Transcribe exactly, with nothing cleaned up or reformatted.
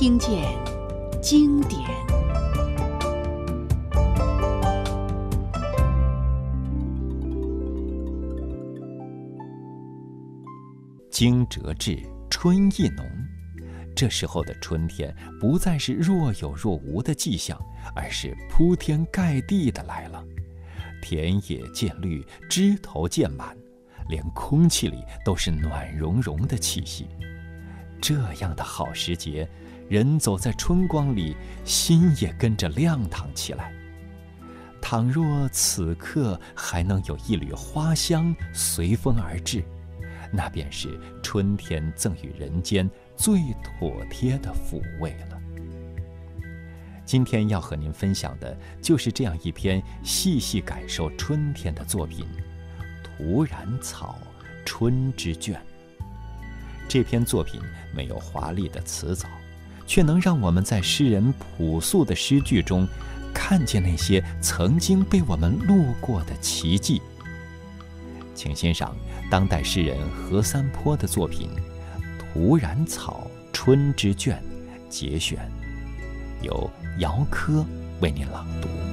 听见经典。 惊蛰至，春意浓。这时候的春天不再是若有若无的迹象，而是铺天盖地的来了。田野渐绿，枝头渐满，连空气里都是暖融融的气息。这样的好时节，人走在春光里，心也跟着亮堂起来。倘若此刻还能有一缕花香随风而至，那便是春天赠予人间最妥帖的抚慰了。今天要和您分享的就是这样一篇细细感受春天的作品《土染草春之卷》。这篇作品没有华丽的词藻，却能让我们在诗人朴素的诗句中看见那些曾经被我们路过的奇迹。请欣赏当代诗人何三坡的作品《土染草春之卷》节选，由姚科为您朗读。